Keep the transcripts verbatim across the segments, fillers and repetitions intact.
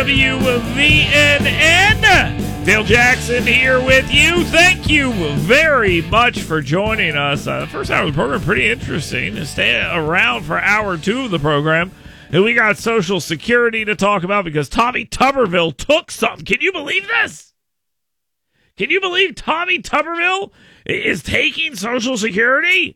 W V N N. Dale Jackson here with you. Thank you very much for joining us. Uh, the first hour of the program, pretty interesting. Stay around for hour two of the program. And we got Social Security to talk about because Tommy Tuberville took something. Can you believe this? Can you believe Tommy Tuberville is taking Social Security?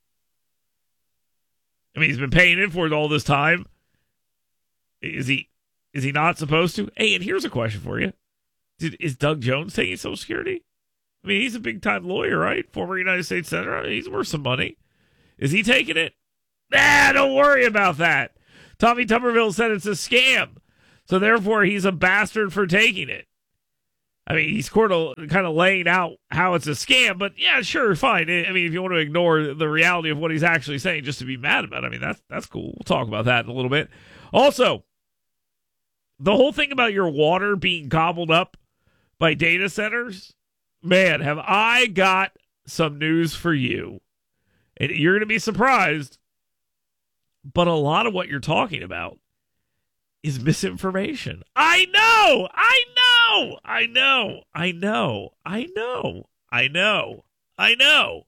I mean, he's been paying in for it all this time. Is he is he not supposed to? Hey, and here's a question for you. Did, is Doug Jones taking Social Security? I mean, he's a big-time lawyer, right? Former United States Senator. I mean, he's worth some money. Is he taking it? Nah, don't worry about that. Tommy Tuberville said it's a scam. So, therefore, he's a bastard for taking it. I mean, he's kind of laying out how it's a scam, but yeah, sure, fine. I mean, if you want to ignore the reality of what he's actually saying just to be mad about it, I mean, that's, that's cool. We'll talk about that in a little bit. Also, the whole thing about your water being gobbled up by data centers, man, have I got some news for you. And you're going to be surprised, but a lot of what you're talking about is misinformation. I know, I know, I know, I know, I know, I know, I know,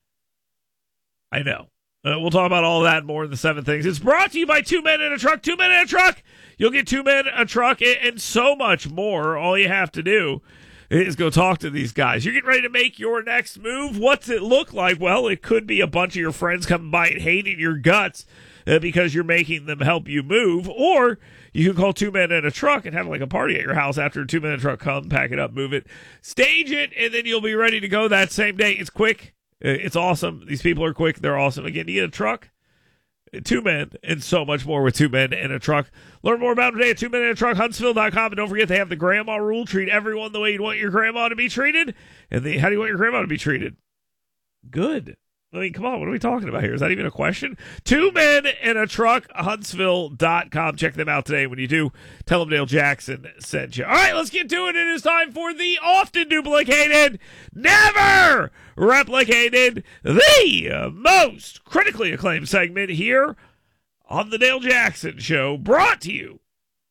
I know. Uh, we'll talk about all that and more in the seven things. It's brought to you by Two Men in a Truck. Two Men in a Truck. You'll get Two Men, a Truck, and, and so much more. All you have to do is go talk to these guys. You're getting ready to make your next move. What's it look like? Well, it could be a bunch of your friends coming by and hating your guts uh, because you're making them help you move. Or you can call Two Men in a Truck and have like a party at your house after Two Men in a Truck come, pack it up, move it, stage it, and then you'll be ready to go that same day. It's quick. It's awesome. These people are quick. They're awesome. Again, you get a truck, two men, and so much more with Two Men in a Truck. Learn more about them today at two men in a truck huntsville dot com. And don't forget, they have the grandma rule. Treat everyone the way you'd want your grandma to be treated. And the, how do you want your grandma to be treated? Good. I mean, come on. What are we talking about here? Is that even a question? Two Men in a Truck, huntsville dot com. Check them out today. When you do, tell them Dale Jackson sent you. All right, let's get to it. It is time for the often duplicated, never replicated, the most critically acclaimed segment here on the Dale Jackson Show, brought to you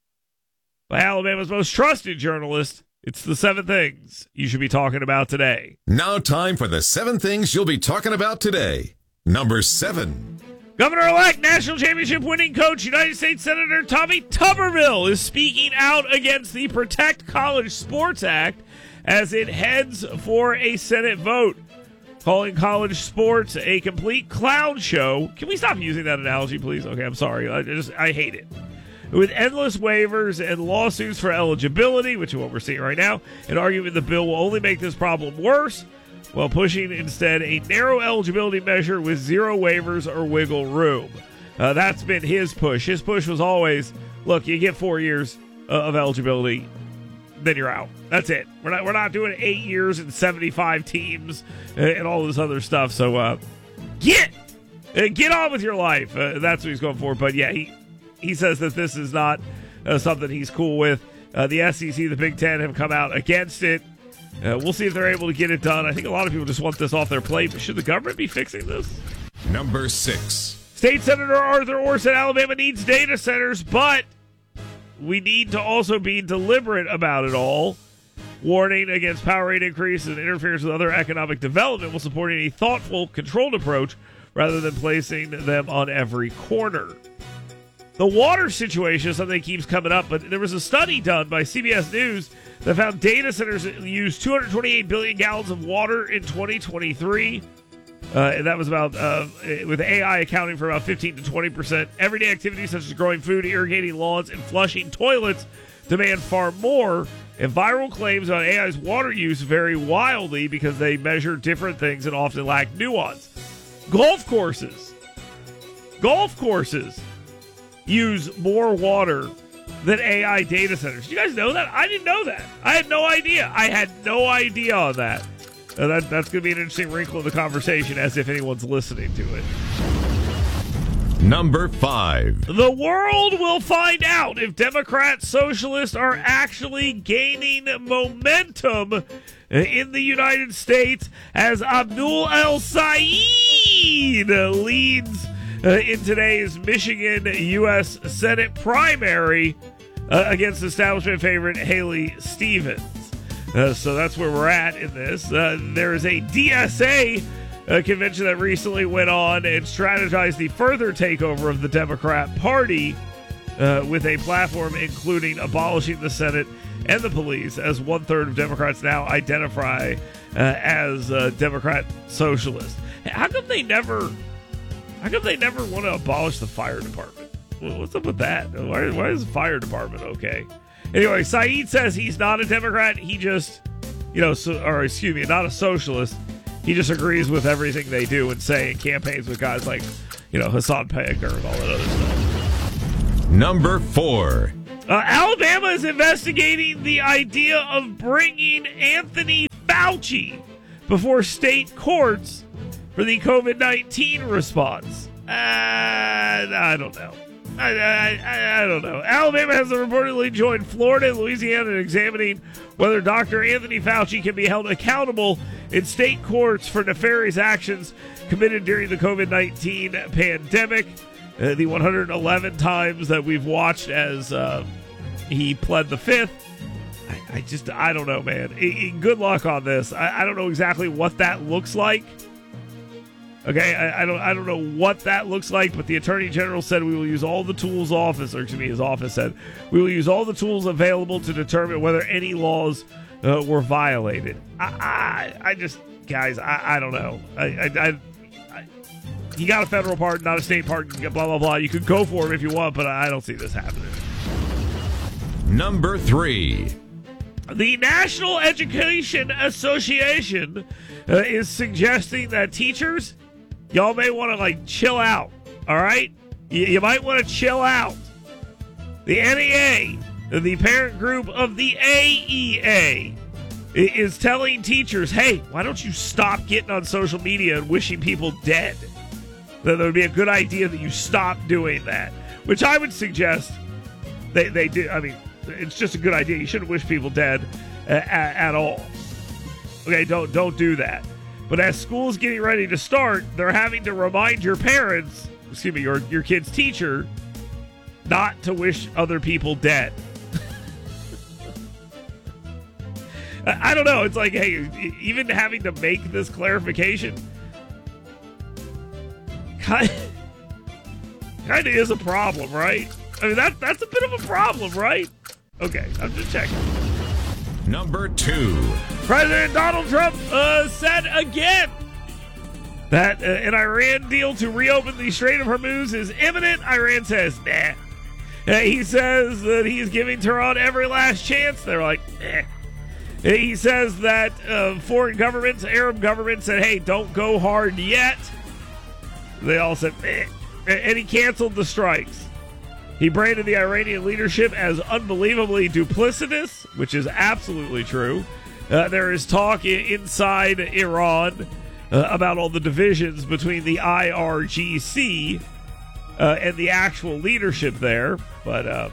by Alabama's most trusted journalist. It's the seven things you should be talking about today. Now time for the seven things you'll be talking about today. Number seven. Governor-elect, national championship winning coach, United States Senator Tommy Tuberville is speaking out against the Protect College Sports Act as it heads for a Senate vote, calling college sports a complete clown show. Can we stop using that analogy, please? Okay, I'm sorry. I just I hate it. With endless waivers and lawsuits for eligibility, which is what we're seeing right now, an argument the bill will only make this problem worse, while pushing instead a narrow eligibility measure with zero waivers or wiggle room. Uh, that's been his push. His push was always, look, you get four years uh, of eligibility, then you're out. That's it. We're not we're not doing eight years and seventy-five teams uh, and all this other stuff. So uh, get uh, get on with your life. Uh, that's what he's going for. But yeah, he. He says that this is not uh, something he's cool with. Uh, the S E C, the Big Ten, have come out against it. Uh, we'll see if they're able to get it done. I think a lot of people just want this off their plate, but should the government be fixing this? Number six. State Senator Arthur Orr said Alabama needs data centers, but we need to also be deliberate about it all. Warning against power rate increases and interference with other economic development while supporting a thoughtful, controlled approach rather than placing them on every corner. The water situation is something that keeps coming up, but there was a study done by C B S News that found data centers use two hundred twenty-eight billion gallons of water in twenty twenty-three. Uh, and that was about, uh, with A I accounting for about fifteen to twenty percent. Everyday activities such as growing food, irrigating lawns, and flushing toilets demand far more. And viral claims about A I's water use vary wildly because they measure different things and often lack nuance. Golf courses. Golf courses. use more water than A I data centers. Did you guys know that? I didn't know that. I had no idea. I had no idea on that. Uh, that that's going to be an interesting wrinkle in the conversation, as if anyone's listening to it. Number five. The world will find out if Democrats, socialists are actually gaining momentum in the United States as Abdul El-Sayed leads uh, in today's Michigan U S Senate primary uh, against establishment favorite Haley Stevens. Uh, so that's where we're at in this. Uh, there is a D S A uh, convention that recently went on and strategized the further takeover of the Democrat Party uh, with a platform including abolishing the Senate and the police, as one third of Democrats now identify uh, as uh, Democrat socialists. How come they never? How come they never want to abolish the fire department? What's up with that? Why, why is the fire department okay? Anyway, Saeed says he's not a Democrat. He just, you know, so, or excuse me, not a socialist. He just agrees with everything they do and say in campaigns with guys like, you know, Hassan Pagner and all that other stuff. Number four. Uh, Alabama is investigating the idea of bringing Anthony Fauci before state courts for the covid nineteen response. Uh, I don't know. I, I, I don't know. Alabama has reportedly joined Florida and Louisiana in examining whether Doctor Anthony Fauci can be held accountable in state courts for nefarious actions committed during the covid nineteen pandemic. Uh, the one hundred eleven times that we've watched as uh, he pled the fifth. I, I just, I don't know, man. I, I, good luck on this. I, I don't know exactly what that looks like. Okay, I, I don't I don't know what that looks like, but the Attorney General said we will use all the tools office, or excuse me, his office said, we will use all the tools available to determine whether any laws uh, were violated. I, I I just, guys, I, I don't know. I, I, I, I he got a federal pardon, not a state pardon, blah, blah, blah. You could go for him if you want, but I don't see this happening. Number three. The National Education Association uh, is suggesting that teachers, y'all may want to, like, chill out, all right? You, you might want to chill out. The N E A, the parent group of the A E A, is telling teachers, hey, why don't you stop getting on social media and wishing people dead? That it would be a good idea that you stop doing that, which I would suggest they, they do. I mean, it's just a good idea. You shouldn't wish people dead uh, at, at all. Okay, don't don't do that. But as school's getting ready to start, they're having to remind your parents, excuse me, your, your kid's teacher, not to wish other people dead. I, I don't know. It's like, hey, even having to make this clarification kind of, kind of is a problem, right? I mean, that that's a bit of a problem, right? Okay, I'm just checking. Number two. President Donald Trump uh, said again that uh, an Iran deal to reopen the Strait of Hormuz is imminent. Iran says, nah. Uh, he says that he's giving Tehran every last chance. They're like, nah. Uh, he says that uh, foreign governments, Arab governments, said, hey, don't go hard yet. They all said, nah. And he canceled the strikes. He branded the Iranian leadership as unbelievably duplicitous, which is absolutely true. Uh, there is talk I- inside Iran uh, about all the divisions between the I R G C uh, and the actual leadership there, but uh,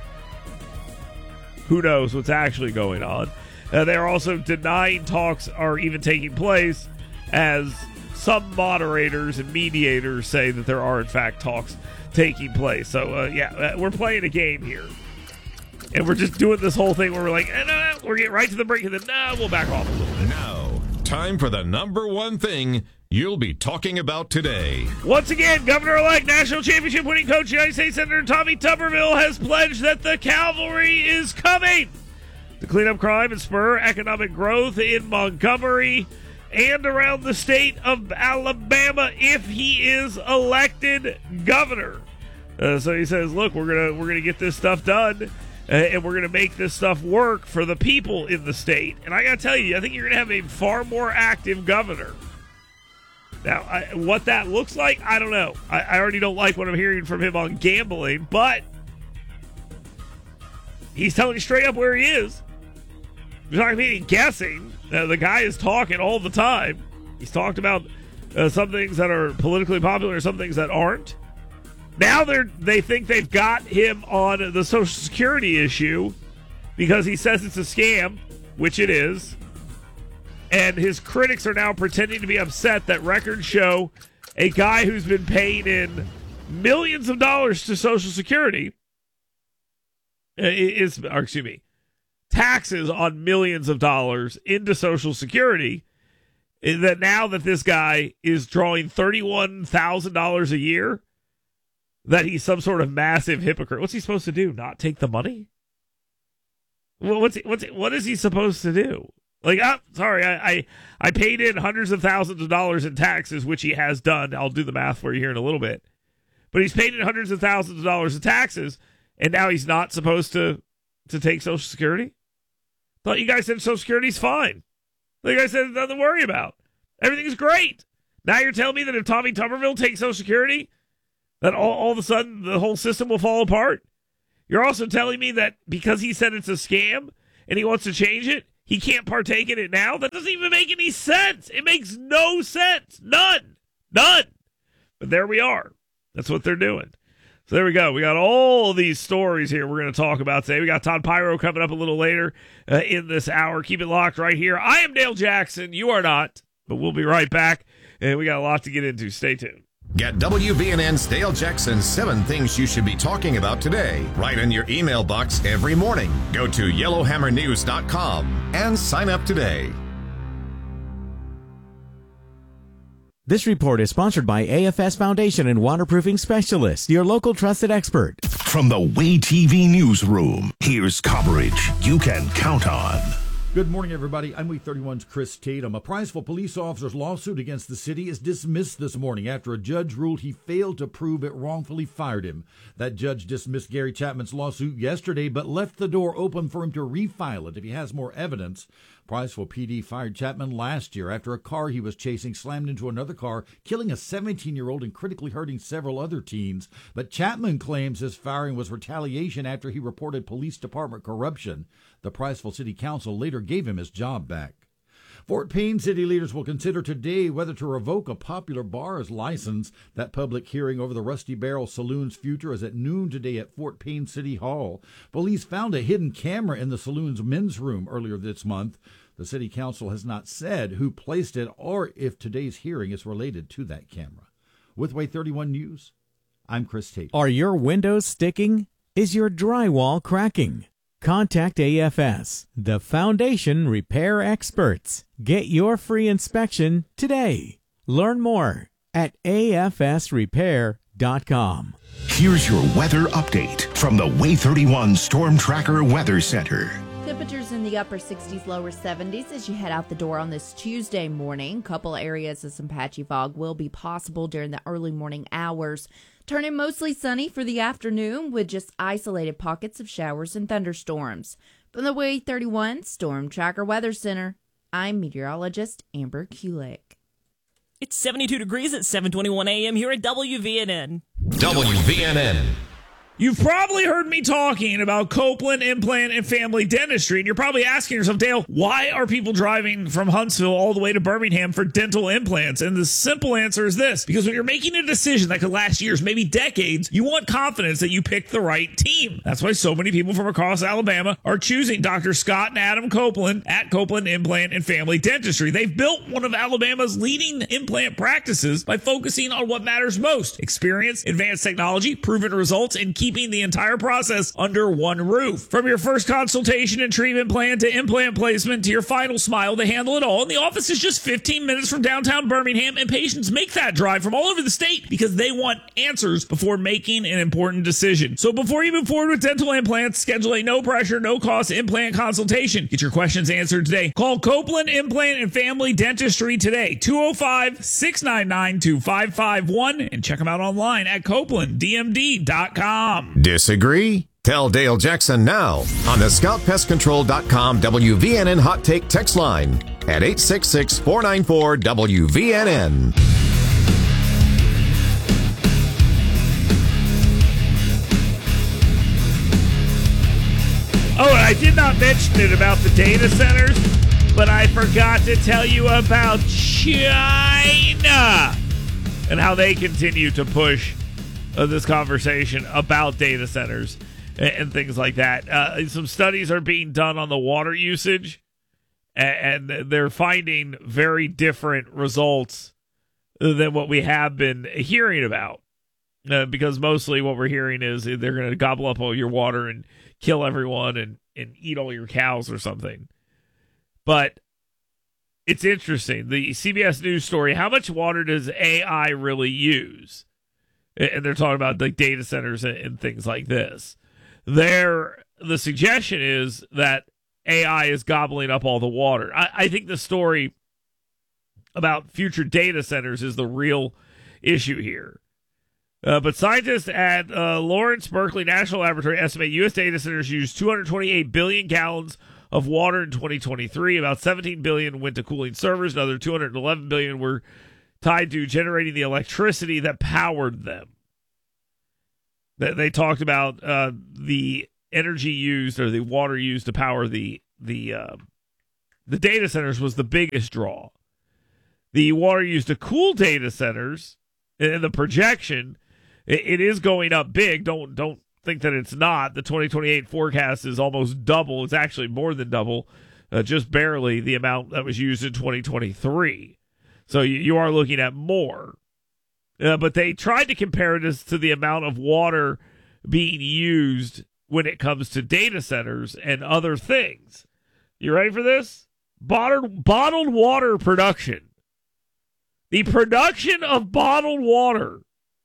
who knows what's actually going on. Uh, they're also denying talks are even taking place, as some moderators and mediators say that there are, in fact, talks taking place. So, uh, yeah, uh, we're playing a game here. And we're just doing this whole thing where we're like, eh, no, no, we're getting right to the break, and then, no, we'll back off a little bit. Now, time for the number one thing you'll be talking about today. Once again, Governor-elect National Championship winning coach, United States Senator Tommy Tuberville has pledged that the cavalry is coming to clean up crime and spur economic growth in Montgomery and around the state of Alabama if he is elected governor. Uh, so he says, look, we're gonna we're gonna get this stuff done, uh, and we're gonna make this stuff work for the people in the state. And I gotta tell you, I think you're gonna have a far more active governor. Now, I, what that looks like, I don't know. I, I already don't like what I'm hearing from him on gambling, but he's telling you straight up where he is. There's not going to be any guessing. Uh, the guy is talking all the time. He's talked about uh, some things that are politically popular, some things that aren't. Now they're they think they've got him on the Social Security issue because he says it's a scam, which it is. And his critics are now pretending to be upset that records show a guy who's been paying in millions of dollars to Social Security is, or excuse me, taxes on millions of dollars into Social Security, that now that this guy is drawing thirty-one thousand dollars a year, that he's some sort of massive hypocrite. What's he supposed to do? Not take the money? Well, what's he, what's he, what is he supposed to do? Like, I'm oh, sorry, I, I I paid in hundreds of thousands of dollars in taxes, which he has done. I'll do the math for you here in a little bit. But he's paid in hundreds of thousands of dollars in taxes, and now he's not supposed to, to take Social Security? Thought you guys said Social Security's fine. Thought you guys said nothing to worry about. Everything's great. Now you're telling me that if Tommy Tuberville takes Social Security, that all, all of a sudden the whole system will fall apart? You're also telling me that because he said it's a scam and he wants to change it, he can't partake in it now? That doesn't even make any sense. It makes no sense. None. None. But there we are. That's what they're doing. So there we go. We got all these stories here we're going to talk about today. We got Todd Pyro coming up a little later uh, in this hour. Keep it locked right here. I am Dale Jackson. You are not. But we'll be right back. And we got a lot to get into. Stay tuned. Get W V N N's Dale Jackson's seven things you should be talking about today right in your email box every morning. Go to yellowhammer news dot com and sign up today. This report is sponsored by A F S Foundation and Waterproofing Specialists, your local trusted expert. From the Way T V newsroom, here's coverage you can count on. Good morning, everybody. I'm Week thirty-one's Chris Tatum. A Prizeville police officer's lawsuit against the city is dismissed this morning after a judge ruled he failed to prove it wrongfully fired him. That judge dismissed Gary Chapman's lawsuit yesterday, but left the door open for him to refile it if he has more evidence. Prizeville P D fired Chapman last year after a car he was chasing slammed into another car, killing a seventeen-year-old and critically hurting several other teens. But Chapman claims his firing was retaliation after he reported police department corruption. The Prizeville City Council later gave him his job back. Fort Payne city leaders will consider today whether to revoke a popular bar's license. That public hearing over the Rusty Barrel Saloon's future is at noon today at Fort Payne City Hall. Police found a hidden camera in the saloon's men's room earlier this month. The city council has not said who placed it or if today's hearing is related to that camera. With Way thirty-one News, I'm Chris Tate. Are your windows sticking? Is your drywall cracking? Contact A F S, the foundation repair experts. Get your free inspection today. Learn more at A F S repair dot com. Here's your weather update from the Way thirty-one Storm Tracker Weather Center. Temperatures in the upper sixties, lower seventies as you head out the door on this Tuesday morning. Couple areas of some patchy fog will be possible during the early morning hours. Turning mostly sunny for the afternoon with just isolated pockets of showers and thunderstorms. From the Way thirty-one Storm Tracker Weather Center, I'm meteorologist Amber Kulik. It's seventy-two degrees at seven twenty-one a.m. here at W V N N. W V N N. You've probably heard me talking about Copeland Implant and Family Dentistry, and you're probably asking yourself, Dale, why are people driving from Huntsville all the way to Birmingham for dental implants? And the simple answer is this: because when you're making a decision that could last years, maybe decades, you want confidence that you picked the right team. That's why so many people from across Alabama are choosing Doctor Scott and Adam Copeland at Copeland Implant and Family Dentistry. They've built one of Alabama's leading implant practices by focusing on what matters most: experience, advanced technology, proven results, and keeping the entire process under one roof. From your first consultation and treatment plan to implant placement to your final smile, they handle it all. And the office is just fifteen minutes from downtown Birmingham, and patients make that drive from all over the state because they want answers before making an important decision. So before you move forward with dental implants, schedule a no pressure, no cost implant consultation. Get your questions answered today. Call Copeland Implant and Family Dentistry today, two oh five, six nine nine, two five five one, and check them out online at copeland d m d dot com. Disagree? Tell Dale Jackson now on the scout pest control dot com W V N N Hot Take text line at eight six six, four nine four, W V N N. Oh, and I did not mention it about the data centers, but I forgot to tell you about China and how they continue to push uh, this conversation about data centers and, and things like that. Uh, some studies are being done on the water usage, and, and they're finding very different results than what we have been hearing about. Uh, because mostly what we're hearing is they're going to gobble up all your water and kill everyone and, and eat all your cows or something. But it's interesting. The C B S News story, how much water does A I really use? And they're talking about like data centers and, and things like this. There, the suggestion is that A I is gobbling up all the water. I, I think the story about future data centers is the real issue here. Uh, but scientists at uh, Lawrence Berkeley National Laboratory estimate U S data centers use two hundred twenty-eight billion gallons of water in twenty twenty-three. About seventeen billion went to cooling servers. Another two hundred eleven billion were tied to generating the electricity that powered them. They, they talked about uh, the energy used or the water used to power the the uh, the data centers was the biggest draw. The water used to cool data centers and the projection, it, it is going up big. Don't don't think that it's not. The twenty twenty-eight forecast is almost double. It's actually more than double, uh, just barely the amount that was used in twenty twenty-three. So you, you are looking at more. Uh, but they tried to compare this to the amount of water being used when it comes to data centers and other things. You ready for this? Bottled, bottled water production. The production of bottled water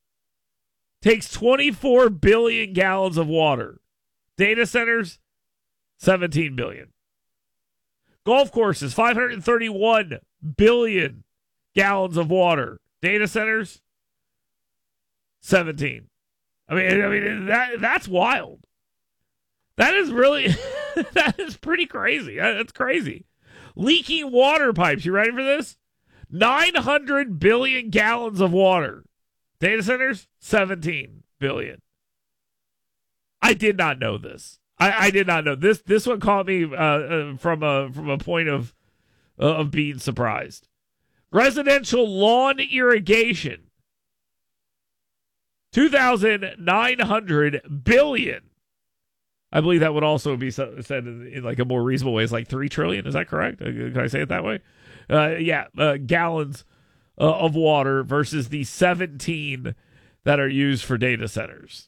takes twenty-four billion gallons of water. Data centers, seventeen billion. Golf courses, five hundred thirty-one billion gallons of water. Data centers, seventeen. I mean, I mean that that's wild. That is really, that is pretty crazy. That's crazy. Leaking water pipes. You ready for this? nine hundred billion gallons of water. Data centers, seventeen billion. I did not know this. I, I did not know this. This one caught me uh, uh, from a from a point of uh, of being surprised. Residential lawn irrigation, two thousand nine hundred billion. I believe that would also be said in, in like a more reasonable way. It's like three trillion. Is that correct? Can I say it that way? Uh, yeah, uh, gallons uh, of water versus the seventeen that are used for data centers.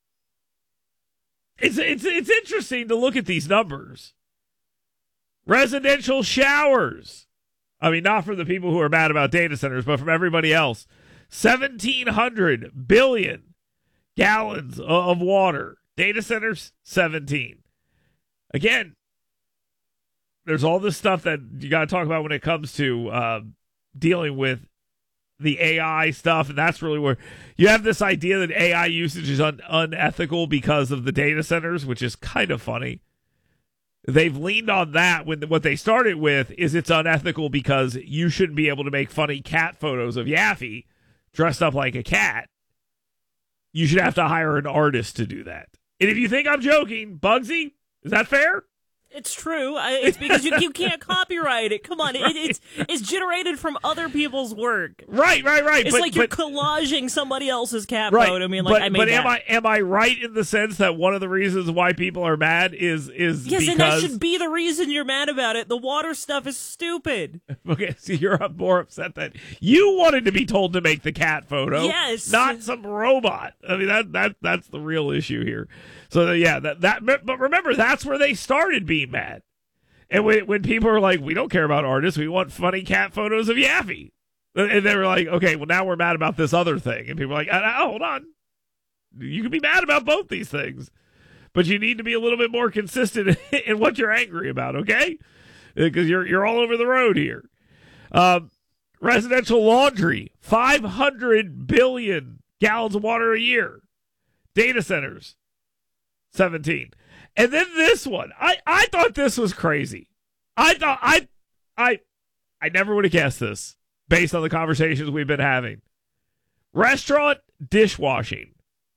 It's it's it's interesting to look at these numbers. Residential showers. I mean, not from the people who are mad about data centers, but from everybody else. seventeen hundred billion gallons of water. Data centers, seventeen. Again, there's all this stuff that you got to talk about when it comes to uh, dealing with the A I stuff, and that's really where you have this idea that A I usage is un- unethical because of the data centers, which is kind of funny. They've leaned on that when what they started with is it's unethical because you shouldn't be able to make funny cat photos of Yaffee dressed up like a cat. You should have to hire an artist to do that. And if you think I'm joking, Bugsy, is that fair? It's true. I, it's because you, you can't copyright it. Come on, it, it's it's generated from other people's work. Right, right, right. It's but, like but, you're collaging somebody else's cat right, photo. I mean, like but, I made but that. am I am I right in the sense that one of the reasons why people are mad is is yes, because and that should be the reason you're mad about it. The water stuff is stupid. Okay, so you're more upset that you wanted to be told to make the cat photo, yes, not some robot. I mean that that that's the real issue here. So yeah, that that but remember that's where they started being mad. And when, when people are like, we don't care about artists, we want funny cat photos of Yaffee. And they were like, okay, well, now we're mad about this other thing. And people are like, oh, hold on. You can be mad about both these things. But you need to be a little bit more consistent in what you're angry about, okay? Because you're, you're all over the road here. Um, residential laundry, five hundred billion gallons of water a year. Data centers, seventeen. And then this one, I, I thought this was crazy. I thought I I I never would have guessed this based on the conversations we've been having. Restaurant dishwashing,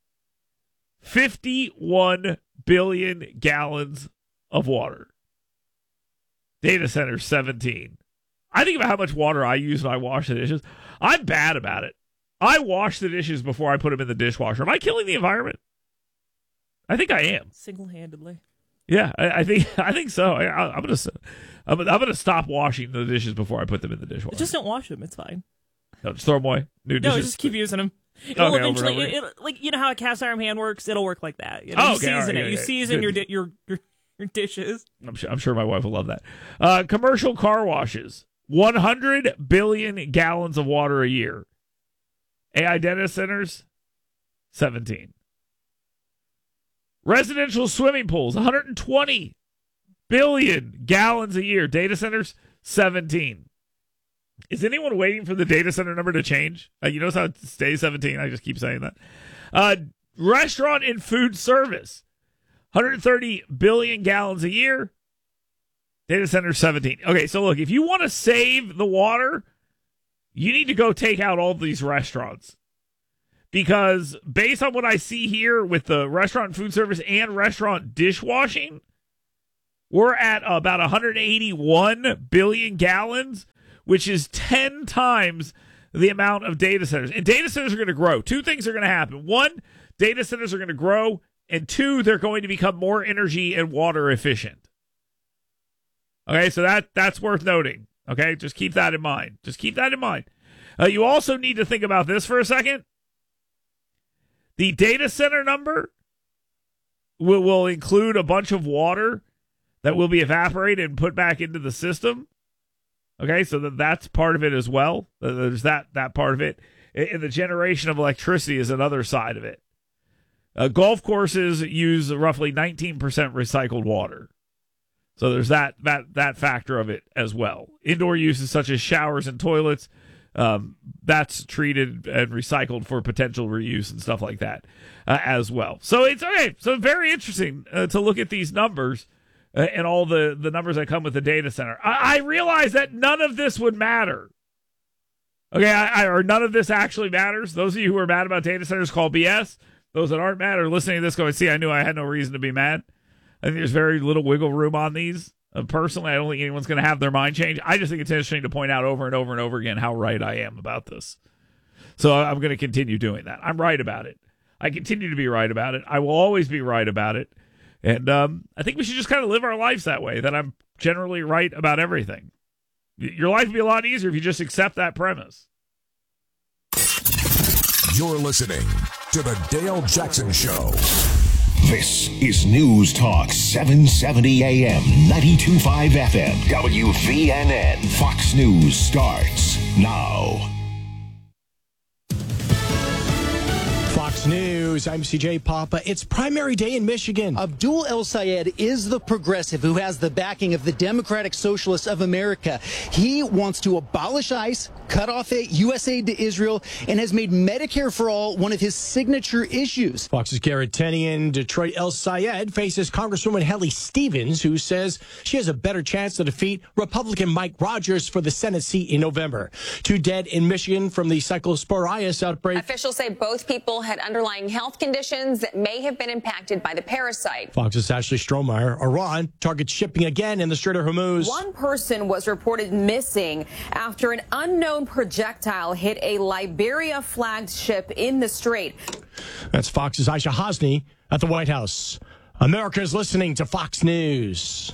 fifty-one billion gallons of water. Data centers, seventeen. I think about how much water I use when I wash the dishes. I'm bad about it. I wash the dishes before I put them in the dishwasher. Am I killing the environment? I think I am. Single-handedly. Yeah, I, I think I think so. I, I, I'm gonna I'm, I'm gonna stop washing the dishes before I put them in the dishwasher. Just don't wash them. It's fine. No, just throw them away. New dishes. No, just keep using them. It'll Okay, eventually, over and it, it, like you know how a cast iron pan works. It'll work like that. You know, Oh, you okay, season all right, it. yeah, you yeah. season your, Good. di- your your your dishes. I'm sure, I'm sure my wife will love that. Uh, commercial car washes, one hundred billion gallons of water a year. A I dentist centers, seventeen. Residential swimming pools, one hundred twenty billion gallons a year. Data centers, seventeen. Is anyone waiting for the data center number to change? Uh, you notice how it stays seventeen? I just keep saying that. Uh, restaurant and food service, one hundred thirty billion gallons a year. Data center, seventeen. Okay, so look, if you want to save the water, you need to go take out all these restaurants. Because based on what I see here with the restaurant and food service and restaurant dishwashing, we're at about one hundred eighty-one billion gallons, which is ten times the amount of data centers. And data centers are going to grow. Two things are going to happen. One, data centers are going to grow. And two, they're going to become more energy and water efficient. Okay, so that that's worth noting. Okay, just keep that in mind. Just keep that in mind. Uh, you also need to think about this for a second. The data center number will, will include a bunch of water that will be evaporated and put back into the system. Okay, so that that's part of it as well. There's that that part of it. And the generation of electricity is another side of it. Uh, golf courses use roughly nineteen percent recycled water. So there's that that that factor of it as well. Indoor uses such as showers and toilets, um, that's treated and recycled for potential reuse and stuff like that uh, as well. So it's okay. So very interesting uh, to look at these numbers uh, and all the, the numbers that come with the data center. I, I realize that none of this would matter. Okay, I, I, or none of this actually matters. Those of you who are mad about data centers, call B S. Those that aren't mad are listening to this going, see, I knew I had no reason to be mad. I think there's very little wiggle room on these. Uh, personally, I don't think anyone's going to have their mind change. I just think it's interesting to point out over and over and over again how right I am about this. So I'm going to continue doing that. I'm right about it. I continue to be right about it. I will always be right about it. And um, I think we should just kind of live our lives that way, that I'm generally right about everything. Your life would be a lot easier if you just accept that premise. You're listening to The Dale Jackson Show. This is News Talk seven seventy A M, ninety-two point five F M, W V N N. Fox News starts now. Fox News, I'm C J Papa. It's primary day in Michigan. Abdul El-Sayed is the progressive who has the backing of the Democratic Socialists of America. He wants to abolish ICE, cut off U S aid to Israel, and has made Medicare for All one of his signature issues. Fox's Garrett Tenian. Detroit El-Sayed faces Congresswoman Helly Stevens, who says she has a better chance to defeat Republican Mike Rogers for the Senate seat in November. Two dead in Michigan from the cyclosporitis outbreak. Officials say both people had underlying health conditions that may have been impacted by the parasite. Fox's Ashley Strohmeyer. Iran targets shipping again in the Strait of Hormuz. One person was reported missing after an unknown projectile hit a Liberia-flagged ship in the strait. That's Fox's Aisha Hosni at the White House. America is listening to Fox News.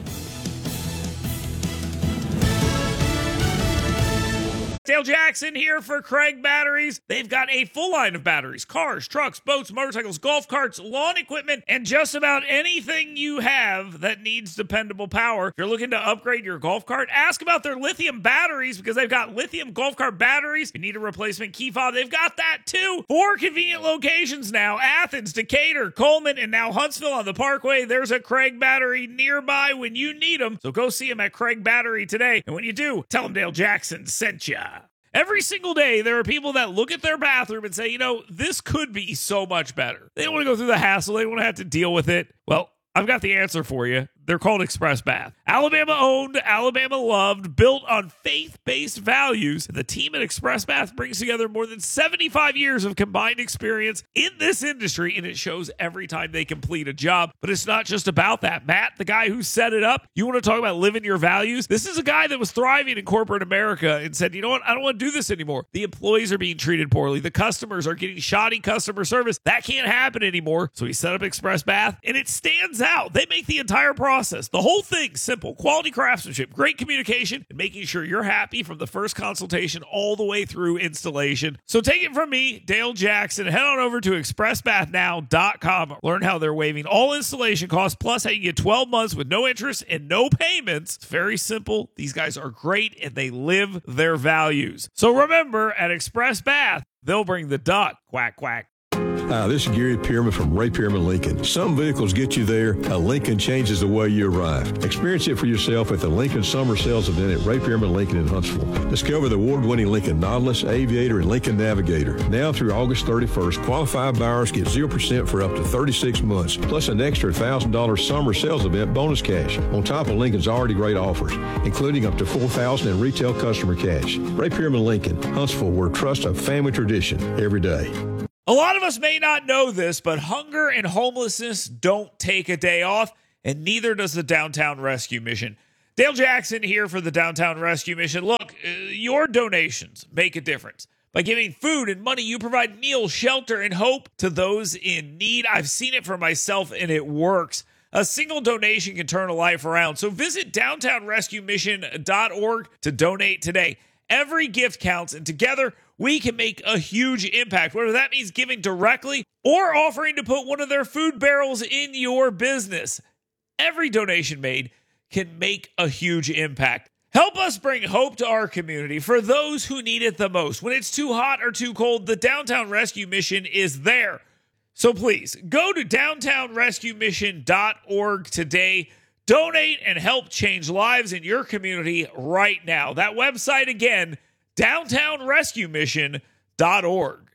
Dale Jackson here for Craig Batteries. They've got a full line of batteries, cars, trucks, boats, motorcycles, golf carts, lawn equipment, and just about anything you have that needs dependable power. If you're looking to upgrade your golf cart, ask about their lithium batteries because they've got lithium golf cart batteries. If you need a replacement key fob, they've got that too. Four convenient locations now: Athens, Decatur, Coleman, and now Huntsville on the Parkway. There's a Craig Battery nearby when you need them. So go see them at Craig Battery today. And when you do, tell them Dale Jackson sent ya. Every single day, there are people that look at their bathroom and say, you know, this could be so much better. They don't want to go through the hassle. They don't want to have to deal with it. Well, I've got the answer for you. They're called Express Bath. Alabama owned, Alabama loved, built on faith-based values. The team at Express Bath brings together more than seventy-five years of combined experience in this industry, and it shows every time they complete a job. But it's not just about that. Matt, the guy who set it up, you want to talk about living your values? This is a guy that was thriving in corporate America and said, you know what? I don't want to do this anymore. The employees are being treated poorly. The customers are getting shoddy customer service. That can't happen anymore. So he set up Express Bath, and it stands out. They make the entire process process. The whole thing's simple. Quality craftsmanship, great communication, and making sure you're happy from the first consultation all the way through installation. So take it from me, Dale Jackson. Head on over to express bath now dot com. Learn how they're waiving all installation costs, plus how you get twelve months with no interest and no payments. It's very simple. These guys are great, and they live their values. So remember, at Express Bath, they'll bring the duck. Quack, quack. Hi, this is Gary Pearman from Ray Pearman Lincoln. Some vehicles get you there. A Lincoln changes the way you arrive. Experience it for yourself at the Lincoln Summer Sales Event at Ray Pearman Lincoln in Huntsville. Discover the award-winning Lincoln Nautilus, Aviator, and Lincoln Navigator. Now through August thirty-first, qualified buyers get zero percent for up to thirty-six months, plus an extra one thousand dollars Summer Sales Event bonus cash, on top of Lincoln's already great offers, including up to four thousand dollars in retail customer cash. Ray Pearman Lincoln, Huntsville, where trust a family tradition every day. A lot of us may not know this, but hunger and homelessness don't take a day off, and neither does the Downtown Rescue Mission. Dale Jackson here for the Downtown Rescue Mission. Look, uh, your donations make a difference. By giving food and money, you provide meals, shelter, and hope to those in need. I've seen it for myself, and it works. A single donation can turn a life around. So visit downtown rescue mission dot org to donate today. Every gift counts, and together we can make a huge impact, whether that means giving directly or offering to put one of their food barrels in your business. Every donation made can make a huge impact. Help us bring hope to our community for those who need it the most. When it's too hot or too cold, the Downtown Rescue Mission is there. So please, go to downtown rescue mission dot org today. Donate and help change lives in your community right now. That website again, downtown rescue mission dot org.